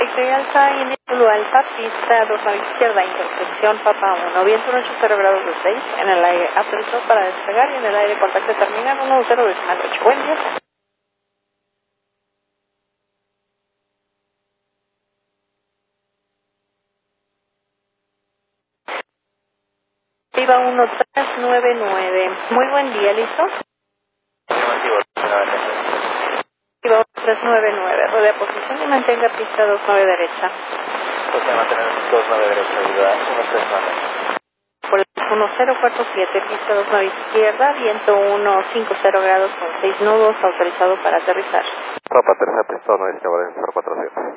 X alfa, India Zulu alfa, pista 2 a la izquierda, intersección Papa 1, viento 80 grados de 6, en el aire aperto para despegar y en el aire contacto terminal 10,8. Buen día. Viva 1399. Muy buen día, ¿listo? Viva 1399. Rodea posición y mantenga pista 29 derecha. Pues se mantener 29 derecha, ayuda 139. Por el 1047, pista 29 izquierda, viento 150 grados con 6 nudos, autorizado para aterrizar. Ropa tercera pista 9 izquierda, 047.